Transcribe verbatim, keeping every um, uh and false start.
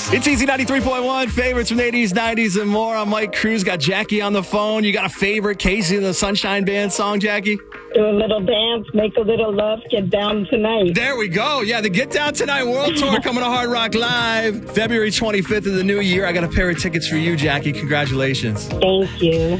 It's Easy ninety-three point one, favorites from the eighties, nineties, and more. I'm Mike Cruz. Got Jackie on the phone. You got a favorite Casey and the Sunshine Band song, Jackie? Do a little dance, make a little love, get down tonight. There we go. Yeah, the Get Down Tonight World Tour coming to Hard Rock Live February twenty-fifth of the new year. I got a pair of tickets for you, Jackie. Congratulations. Thank you.